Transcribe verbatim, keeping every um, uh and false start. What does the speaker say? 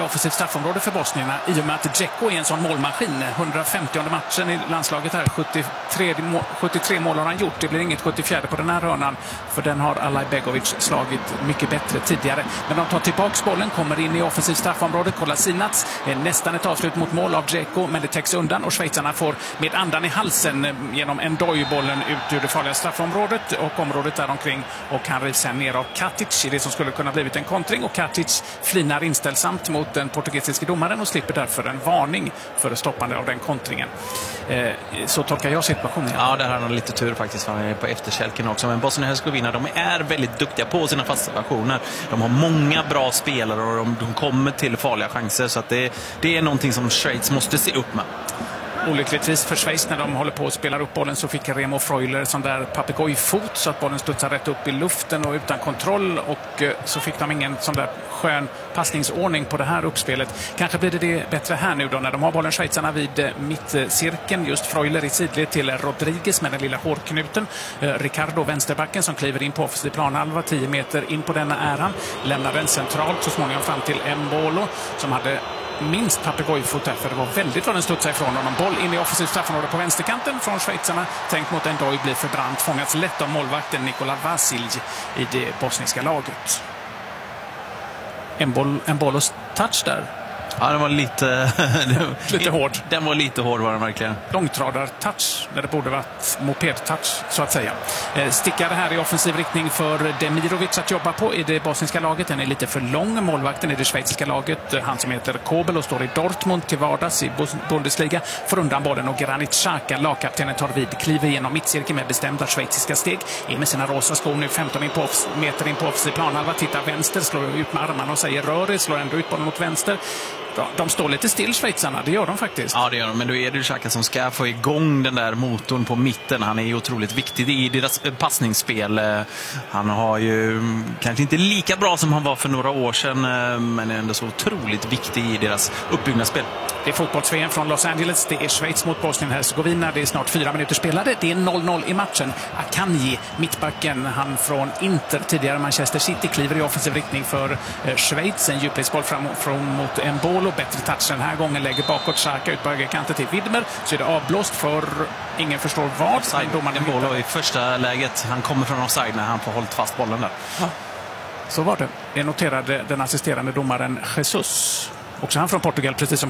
offensivt straffområde för bosnierna i och med att Dzeko är en sån målmaskin. hundrafemtionde matchen i landslaget här. sjuttiotre, sjuttiotre mål har han gjort. Det blir inget sjuttiofjärde på den här hörnan, för den har Alajbegovic slagit mycket bättre tidigare. Men de tar tillbaks bollen, kommer in i offensivt straffområde. Kolasinac är nästan ett avslut mot mål av Dzeko, men det täcks undan och schweizarna får med andan i halsen genom en dojbollen ut ur det farliga straffområdet och området där omkring, och han rivs sen ner av Katic i det som skulle kunna blivit en kontring, och Katic flinar inställsamt mot den portugisiska domaren och slipper därför en varning för stoppande av den kontringen. Eh, så tolkar jag situationen. Ja, där har han lite tur faktiskt, han är på efterkälken också. Men Bosnien-Hercegovina, de är väldigt duktiga på sina fasta situationer. De har många bra spelare och de, de kommer till farliga chanser, så att det, det är någonting som Schweiz måste se upp med. Olyckligtvis för Schweiz, när de håller på att spela upp bollen, så fick Remo Freuler sån där papegojfot så att bollen studsar rätt upp i luften och utan kontroll, och så fick de ingen sån där skön passningsordning på det här uppspelet. Kanske blir det, det bättre här nu då när de har bollen, schweizarna, vid mittcirkeln. Just Freuler i sidled till Rodriguez med den lilla hårknuten. Ricardo, vänsterbacken, som kliver in på offensiv planhalva, tio meter in på denna är han. Lämnar den centralt så småningom fram till Mbolo som hade minst papegojfot där, för det var väldigt vad den studsade ifrån honom. Boll in i offensivt straffområde på vänsterkanten från schweizarna. Tänkt mot en Doj blir förbrant. Fångats lätt av målvakten Nikola Vasilj i det bosniska laget. Mbolos touch där. Ja, den var lite... lite hård. Den var lite hård, var den verkligen. Långtradar-touch, när det borde varit moped-touch, så att säga. Eh, stickare här i offensiv riktning för Demirovic att jobba på i det bosniska laget. Den är lite för lång, målvakten i det schweiziska laget. Han som heter Kobel och står i Dortmund till vardags i Bundesliga får undan bollen, och Granit Xhaka, lagkaptenen, tar vid, kliver igenom mittcirkeln med bestämda schweiziska steg. In med sina rosa skor nu, femton meter in på offensiv planhalva, tittar vänster, slår ut med armarna och säger rör, slår ändå ut bollen mot vänster. De står lite still, schweizarna, det gör de faktiskt. Ja, det gör de, men då är det Xhaka som ska få igång den där motorn på mitten. Han är ju otroligt viktig i deras passningsspel. Han har ju kanske inte lika bra som han var för några år sedan, men är ändå så otroligt viktig i deras uppbyggnadsspel. Det är fotbolls-V M från Los Angeles. Det är Schweiz mot Bosnien-Hercegovina. Det är snart fyra minuter spelade. Det är noll noll i matchen. Akanji, mittbacken, han från Inter, tidigare Manchester City, kliver i offensiv riktning för Schweiz. En djupledsboll fram från mot en boll och bättre touch den här gången. Lägger bakåt Xhaka ut på högerkanten till Widmer. Så är det avblåst för ingen förstår vad. Offside, en boll i första läget. Han kommer från offside när han får hållit fast bollen där. Ja. Så var det. Det noterade den assisterande domaren Jesus. Också han från Portugal, precis som